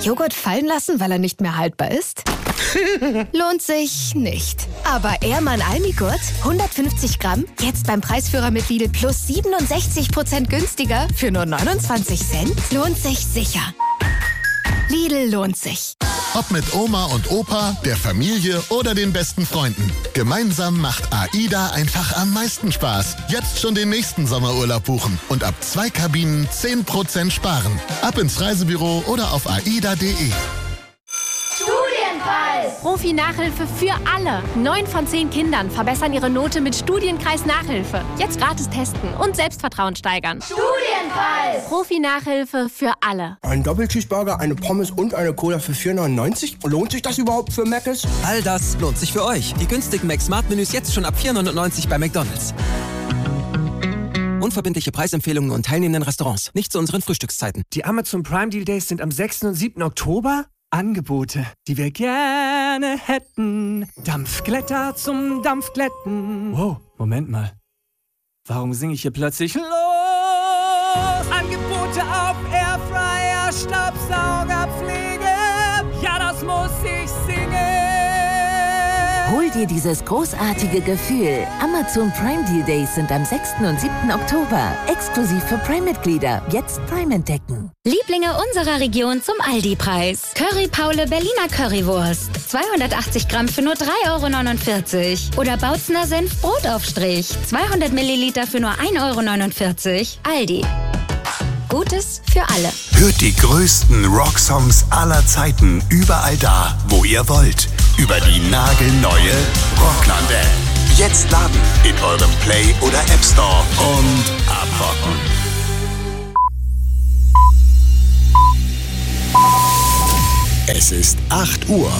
Joghurt fallen lassen, weil er nicht mehr haltbar ist? Lohnt sich nicht. Aber Ehrmann Almigurt, 150 Gramm, jetzt beim Preisführer mit Lidl plus 67% günstiger für nur 29 Cent? Lohnt sich sicher. Lidl lohnt sich. Ob mit Oma und Opa, der Familie oder den besten Freunden. Gemeinsam macht AIDA einfach am meisten Spaß. Jetzt schon den nächsten Sommerurlaub buchen und ab 2 Kabinen 10% sparen. Ab ins Reisebüro oder auf aida.de. Profi-Nachhilfe für alle. 9 von 10 Kindern verbessern ihre Note mit Studienkreis Nachhilfe. Jetzt gratis testen und Selbstvertrauen steigern. Studienpreis! Profi-Nachhilfe für alle. Ein Doppelcheeseburger, eine Pommes und eine Cola für 4,99? Lohnt sich das überhaupt für Mc's? All das lohnt sich für euch. Die günstigen Mac-Smart-Menüs jetzt schon ab 4,99 bei McDonald's. Unverbindliche Preisempfehlungen und teilnehmenden Restaurants. Nicht zu unseren Frühstückszeiten. Die Amazon Prime Deal Days sind am 6. und 7. Oktober. Angebote, die wir gerne hätten. Dampfglätter zum Dampfglätten. Wow, Moment mal. Warum singe ich hier plötzlich los? Angebote auf Airfryer, Staubsaugerpflege. Ja, das muss ich singen. Hol dir dieses großartige Gefühl. Amazon Prime Deal Days sind am 6. und 7. Oktober. Exklusiv für Prime-Mitglieder. Jetzt Prime entdecken. Lieblinge unserer Region zum Aldi-Preis. Curry Paule Berliner Currywurst. 280 Gramm für nur 3,49 €. Oder Bautzner Senf Brotaufstrich. 200 Milliliter für nur 1,49 €. Aldi. Gutes für alle. Hört die größten Rocksongs aller Zeiten überall da, wo ihr wollt. Über die nagelneue Rockland-App. Jetzt laden in eurem Play- oder App Store und abrocken. Es ist 8 Uhr.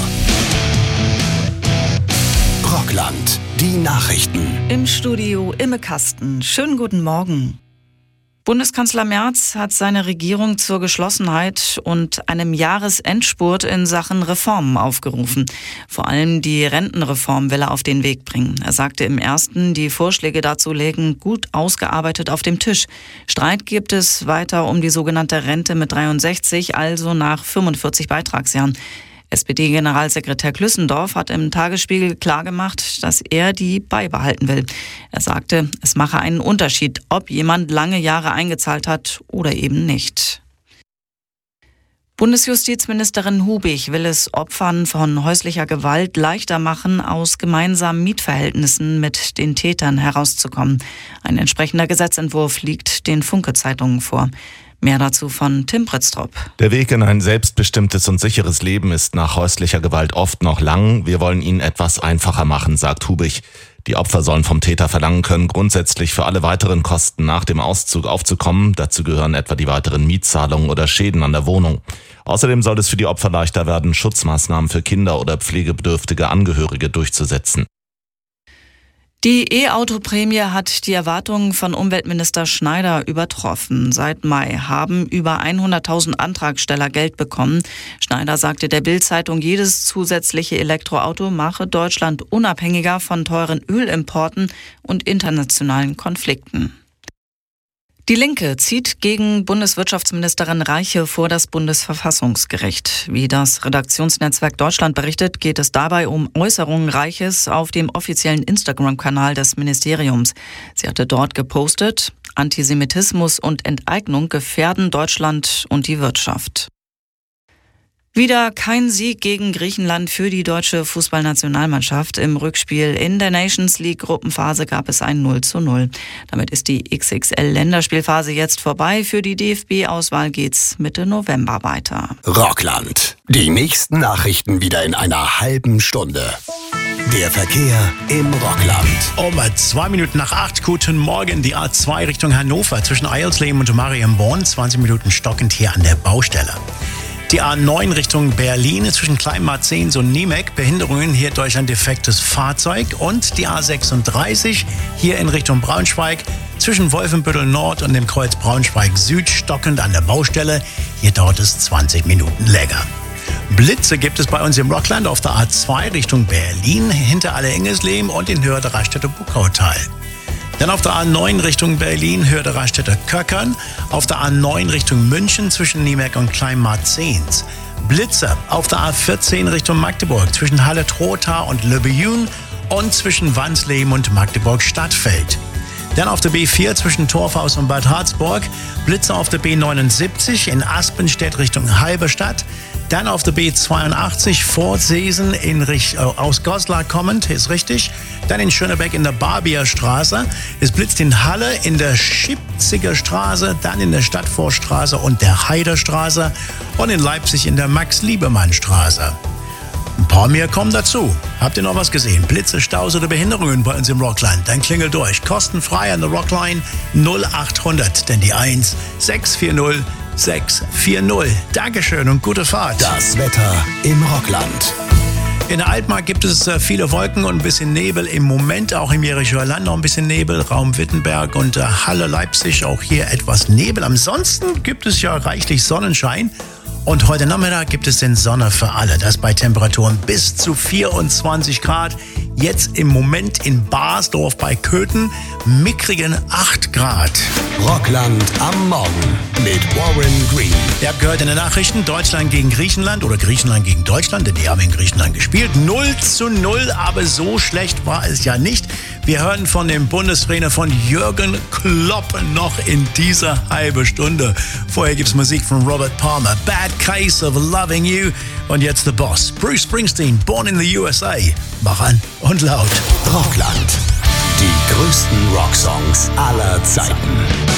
Rockland, die Nachrichten. Im Studio Imme Kasten. Schönen guten Morgen. Bundeskanzler Merz hat seine Regierung zur Geschlossenheit und einem Jahresendspurt in Sachen Reformen aufgerufen. Vor allem die Rentenreform will er auf den Weg bringen. Er sagte im ersten, die Vorschläge dazu lägen gut ausgearbeitet auf dem Tisch. Streit gibt es weiter um die sogenannte Rente mit 63, also nach 45 Beitragsjahren. SPD-Generalsekretär Klüssendorf hat im Tagesspiegel klargemacht, dass er die beibehalten will. Er sagte, es mache einen Unterschied, ob jemand lange Jahre eingezahlt hat oder eben nicht. Bundesjustizministerin Hubig will es Opfern von häuslicher Gewalt leichter machen, aus gemeinsamen Mietverhältnissen mit den Tätern herauszukommen. Ein entsprechender Gesetzentwurf liegt den Funke-Zeitungen vor. Mehr dazu von Tim Pritztrup. Der Weg in ein selbstbestimmtes und sicheres Leben ist nach häuslicher Gewalt oft noch lang. Wir wollen ihn etwas einfacher machen, sagt Hubig. Die Opfer sollen vom Täter verlangen können, grundsätzlich für alle weiteren Kosten nach dem Auszug aufzukommen. Dazu gehören etwa die weiteren Mietzahlungen oder Schäden an der Wohnung. Außerdem soll es für die Opfer leichter werden, Schutzmaßnahmen für Kinder oder pflegebedürftige Angehörige durchzusetzen. Die E-Auto-Prämie hat die Erwartungen von Umweltminister Schneider übertroffen. Seit Mai haben über 100.000 Antragsteller Geld bekommen. Schneider sagte der Bild-Zeitung, jedes zusätzliche Elektroauto mache Deutschland unabhängiger von teuren Ölimporten und internationalen Konflikten. Die Linke zieht gegen Bundeswirtschaftsministerin Reiche vor das Bundesverfassungsgericht. Wie das Redaktionsnetzwerk Deutschland berichtet, geht es dabei um Äußerungen Reiches auf dem offiziellen Instagram-Kanal des Ministeriums. Sie hatte dort gepostet, Antisemitismus und Enteignung gefährden Deutschland und die Wirtschaft. Wieder kein Sieg gegen Griechenland für die deutsche Fußballnationalmannschaft. Im Rückspiel in der Nations League Gruppenphase gab es ein 0:0. Damit ist die XXL-Länderspielphase jetzt vorbei. Für die DFB-Auswahl geht's Mitte November weiter. Rockland. Die nächsten Nachrichten wieder in einer halben Stunde. Der Verkehr im Rockland. 2 Minuten nach 8. Guten Morgen. Die A2 Richtung Hannover zwischen Eilsleben und Marienborn. 20 Minuten stockend hier an der Baustelle. Die A9 Richtung Berlin zwischen Kleinmarzens und Niemek. Behinderungen hier durch ein defektes Fahrzeug. Und die A36 hier in Richtung Braunschweig zwischen Wolfenbüttel Nord und dem Kreuz Braunschweig Süd stockend an der Baustelle. Hier dauert es 20 Minuten länger. Blitze gibt es bei uns im Rockland auf der A2 Richtung Berlin hinter Alle-Engesleben und in Hörde-Raststätte-Buckautal. Dann auf der A9 Richtung Berlin, Hörde-Raststätte Köckern. Auf der A9 Richtung München zwischen Niemek und Kleinmarzens. Blitzer auf der A14 Richtung Magdeburg zwischen Halle-Trotha und Le Billon und zwischen Wansleben und Magdeburg-Stadtfeld. Dann auf der B4 zwischen Torfhaus und Bad Harzburg, Blitzer auf der B79 in Aspenstedt Richtung Halberstadt. Dann auf der B82 Fortseesen aus Goslar kommend, ist richtig. Dann in Schönebeck in der Barbierstraße. Es blitzt in Halle in der Schipziger Straße, dann in der Stadtforststraße und der Heiderstraße und in Leipzig in der Max-Liebermann-Straße. Ein paar mehr kommen dazu. Habt ihr noch was gesehen? Blitze, Staus oder Behinderungen bei uns im Rockland? Dann klingelt durch. Kostenfrei an der Rockline 0800, denn die 1 640 640. Dankeschön und gute Fahrt. Das Wetter im Rockland. In der Altmark gibt es viele Wolken und ein bisschen Nebel. Im Moment auch im Jerichoer Land noch ein bisschen Nebel. Raum Wittenberg und Halle, Leipzig auch hier etwas Nebel. Ansonsten gibt es ja reichlich Sonnenschein. Und heute Nachmittag gibt es den Sonne für alle. Das bei Temperaturen bis zu 24 Grad. Jetzt im Moment in Basdorf bei Köthen mickrigen 8 Grad. Rockland am Morgen mit Warren Green. Ihr habt gehört in den Nachrichten, Deutschland gegen Griechenland oder Griechenland gegen Deutschland, denn die haben in Griechenland gespielt. 0:0, aber so schlecht war es ja nicht. Wir hören von dem Bundestrainer von Jürgen Klopp noch in dieser halben Stunde. Vorher gibt's Musik von Robert Palmer, Bad Case of Loving You. Und jetzt The Boss, Bruce Springsteen, Born in the USA. Mach an und laut. Rockland. Die größten Rocksongs aller Zeiten.